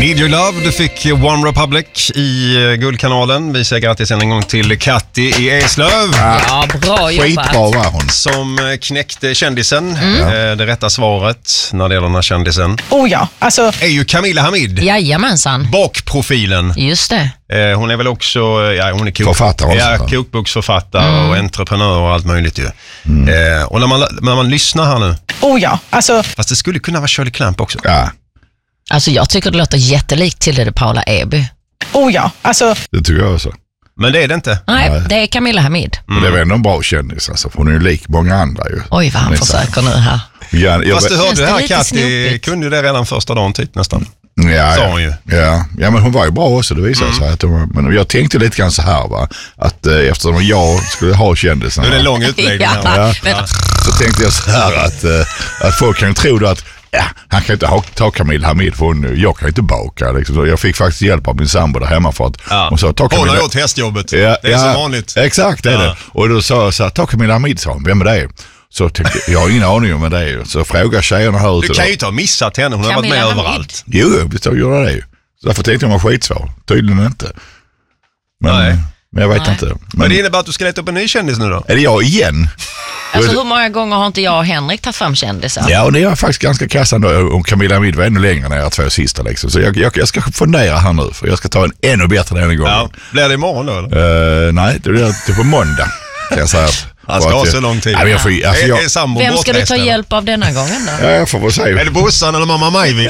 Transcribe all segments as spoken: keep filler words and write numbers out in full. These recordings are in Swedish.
Need Your Love, du fick One Republic i Guldkanalen. Vi säger grattis en gång till Katti i Eslöv. Ja, bra jobbat. Skitbra var hon. Som knäckte kändisen. Mm. Det rätta svaret när det gäller den här kändisen. Oh ja, alltså... är ju Camilla Hamid. Jajamensan. Bakprofilen. Just det. Hon är väl också ja, hon är kok- författare ja, också. kokboksförfattare Mm. och entreprenör och allt möjligt ju. Mm. Eh, och när man, när man lyssnar här nu. Oh ja, alltså... Fast det skulle kunna vara Shirley Clamp också. Ja. Alltså jag tycker det låter jättelikt till det Paula Eby. Oh ja, alltså... Det tycker jag också. Men det är det inte. Nej, Nej. det är Camilla Hamid. Mm. Det är väl ändå en bra kändis. Alltså. Hon är ju lik många andra ju. Oj, vad han nästan. försöker nu här. Ja, jag Fast du hörde det här, lite Katti snopigt. kunde ju det redan första dagen typ nästan. Ja, Sa hon ju. Ja. Ja, men hon var ju bra också, det visade Mm. sig. Att hon, men jag tänkte lite grann så här va, att eh, eftersom jag skulle ha kändisen. Nu är det en lång utläggning här. Ja, Ja. men, Så tänkte jag så här att, eh, att folk kan ju tro då att ja, han kan inte ha, ta Camilla Hamid för hon, jag kan inte baka. Liksom. Så jag fick faktiskt hjälp av min sambo där hemma för att Ja. hon sa, ta Hon Camilla. har gjort hästjobbet. Ja, det är ja, som vanligt. Exakt, det är Ja. det. Och då sa jag så här, ta Camilla Hamid, sa hon, vem är det? Så tänkte jag, jag har ingen aning om vad det är. Så frågar tjejerna här ute. Du kan då. ju inte ha missat henne, hon har varit Camilla med Hamid. överallt. Jo, visst jag gjorde det ju. Så därför tänkte jag hon var skitsvår. Tydligen inte. Men, Nej. men jag vet Nej. inte. Men, Men det innebär att du ska leta upp en ny kändis nu då? är det jag igen? alltså hur många gånger har inte jag och Henrik tagit fram kändisar? Ja, och det är faktiskt ganska kassande om Camilla Hamid var ännu längre än era två sista. Liksom. Så jag, jag, jag ska fundera här nu, för jag ska ta en ännu bättre den gången. Ja. Blir det imorgon då eller? Uh, nej, det blir typ på måndag. Kan jag säga. Han ska För ha att så jag- lång tid. Nej, men jag får, alltså, Är, jag, är sambo Vem ska du bortrest, ta eller? hjälp av denna gången då? ja, jag får väl Är säga. det Bossan eller mamma Majvi?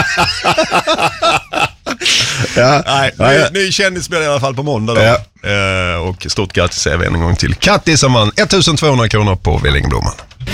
Ja, Nej, nej, ny, ny kändis blir det i alla fall på måndag då. Ja. Eh, och stort grattis säger vi en gång till Katti som vann ettusentvåhundra kronor på Vellingeblomman.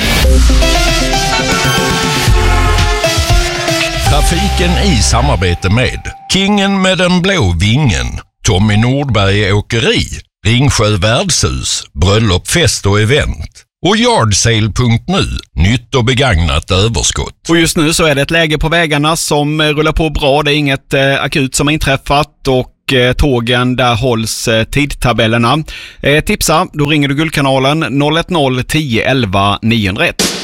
Trafiken i samarbete med Kingen med den blå vingen, Tommy Nordberg Åkeri, Ringsjö Värdshus, Bröllop, fest och event och Yardsale punkt nu, nytt och begagnat överskott. Och just nu så är det ett läge på vägarna som eh, rullar på bra. Det är inget eh, akut som har inträffat och eh, tågen där hålls eh, tidtabellerna. Eh, tipsa, då ringer du Guldkanalen noll ett noll tio elva niohundraett.